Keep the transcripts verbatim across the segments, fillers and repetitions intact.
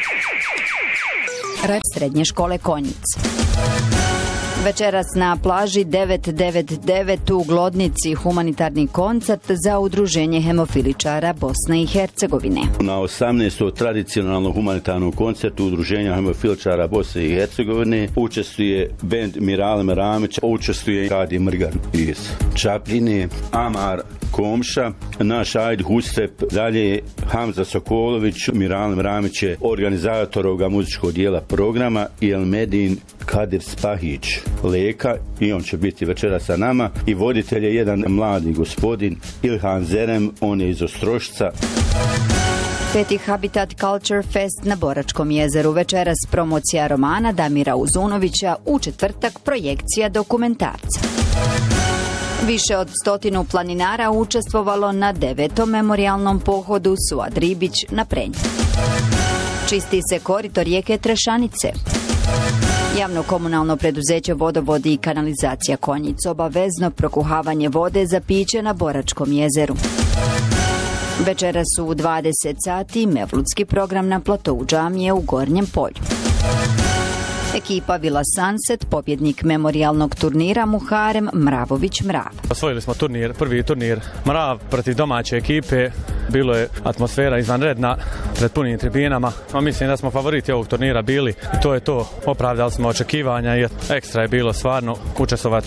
Rep srednje škole Konjic. Večeras na plaži devet devet devet u Glodnici humanitarni koncert za udruženje hemofiličara Bosne i Hercegovine. Na osamnaestom tradicionalnom humanitarnom koncertu udruženja hemofiličara Bosne i Hercegovine učestvuje bend Mirale Meramić, učestvuje Radi Mrgan iz Čapljine, Amar Komša, naš Ajd Hustep, dalje Hamza Sokolović, Mirale Meramić je organizator ovoga muzičkog dijela programa i Elmedin Kadir Spahić Leka, i on će biti večera sa nama, i voditelj je jedan mladi gospodin Ilhan Zerem, on je iz Ostrošca. Peti Habitat Culture Fest na Boračkom jezeru. Večeras promocija romana Damira Uzunovića, u četvrtak projekcija dokumentarca. Više od stotinu planinara učestvovalo na devetom memorijalnom pohodu Suad Ribić na Prenju. Čisti se korito rijeke Trešanice. Javno komunalno preduzeće Vodovodi i kanalizacija Konjic, obavezno prokuhavanje vode za piće na Boračkom jezeru. Večera su u dvadeset sati mevludski program na platou džamije u Gornjem polju. Ekipa Vila Sunset, pobjednik memorijalnog turnira Muharem Mravović Mrav. Osvojili smo turnir, prvi turnir Mrav protiv domaće ekipe. Bilo je atmosfera izvanredna pred punim tribinama. No, mislim da smo favoriti ovog turnira bili. I to je to. Opravdali smo očekivanja i ekstra je bilo stvarno učestvovati.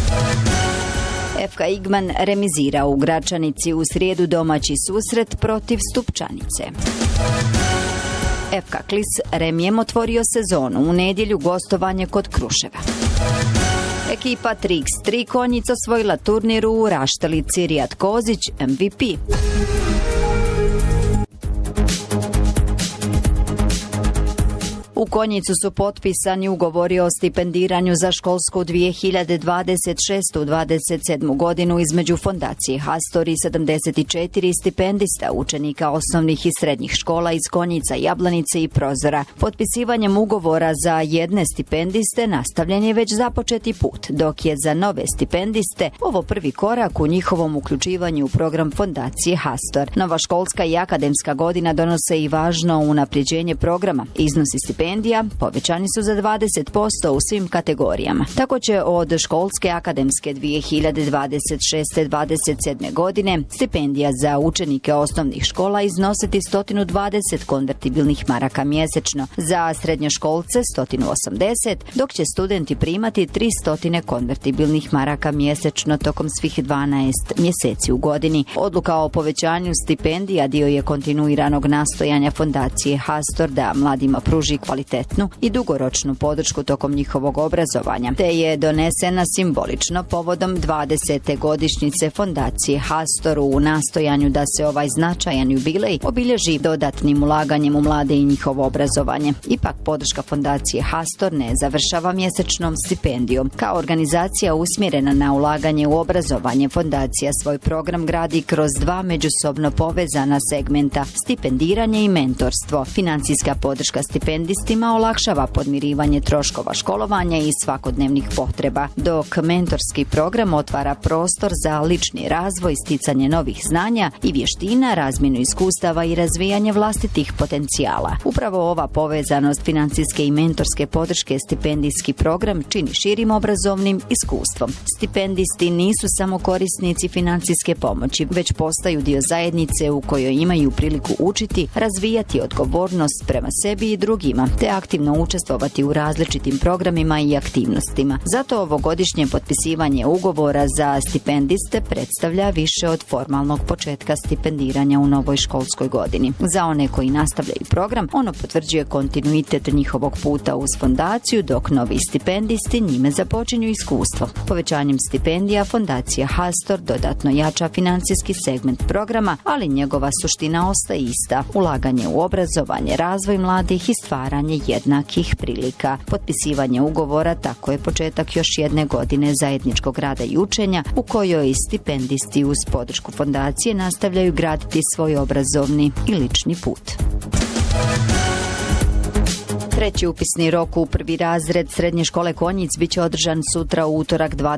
F K Igman remizira u Gračanici u srijedu domaći susret protiv Stupčanice. F K Klis remijem otvorio sezonu, u nedjelju gostovanje kod Kruševa. Ekipa tri iks tri Konjic osvojila turnir u Raštalici, Rijad Kozić M V P. U Konjicu su potpisani ugovori o stipendiranju za školsku dvije hiljade dvadeset šeste dvadeset sedme godinu između Fondacije Hastor i sedamdeset četiri stipendista učenika osnovnih i srednjih škola iz Konjica, Jablanice i Prozora. Potpisivanjem ugovora za jedne stipendiste nastavljen je već započeti put, dok je za nove stipendiste ovo prvi korak u njihovom uključivanju u program Fondacije Hastor. Nova školska i akademska godina donose i važno unapređenje programa. Iznosi stipendija povećani su za dvadeset posto u svim kategorijama. Tako će od školske akademske dvije hiljade dvadeset šeste dvadeset sedme godine stipendija za učenike osnovnih škola iznositi sto dvadeset konvertibilnih maraka mjesečno, za srednjoškolce sto osamdeset, dok će studenti primati tristo konvertibilnih maraka mjesečno tokom svih dvanaest mjeseci u godini. Odluka o povećanju stipendija dio je kontinuiranog nastojanja Fondacije Hastor da mladima pruži kvalitetnu i dugoročnu podršku tokom njihovog obrazovanja, te je donesena simbolično povodom dvadesete godišnjice Fondacije Hastor u nastojanju da se ovaj značajan jubilej obilježi dodatnim ulaganjem u mlade i njihovo obrazovanje. Ipak podrška Fondacije Hastor ne završava mjesečnom stipendijom. Kao organizacija usmjerena na ulaganje u obrazovanje, Fondacija svoj program gradi kroz dva međusobno povezana segmenta: stipendiranje i mentorstvo. Financijska podrška stipendistima olakšava podmirivanje troškova školovanja i svakodnevnih potreba, dok mentorski program otvara prostor za lični razvoj, sticanje novih znanja i vještina, razmjenu iskustava i razvijanje vlastitih potencijala. Upravo ova povezanost financijske i mentorske podrške stipendijski program čini širim obrazovnim iskustvom. Stipendisti nisu samo korisnici financijske pomoći, već postaju dio zajednice u kojoj imaju priliku učiti, razvijati odgovornost prema sebi i drugima, te aktivno učestvovati u različitim programima i aktivnostima. Zato ovogodišnje potpisivanje ugovora za stipendiste predstavlja više od formalnog početka stipendiranja u novoj školskoj godini. Za one koji nastavljaju program, ono potvrđuje kontinuitet njihovog puta uz fondaciju, dok novi stipendisti njime započinju iskustvo. Povećanjem stipendija Fondacija Hastor dodatno jača financijski segment programa, ali njegova suština ostaje ista: ulaganje u obrazovanje, razvoj mladih i stvaranje jednakih prilika. Potpisivanje ugovora tako je početak još jedne godine zajedničkog rada i učenja, u kojoj stipendisti uz podršku fondacije nastavljaju graditi svoj obrazovni i lični put. Treći upisni rok u prvi razred srednje škole Konjic biće održan sutra u utorak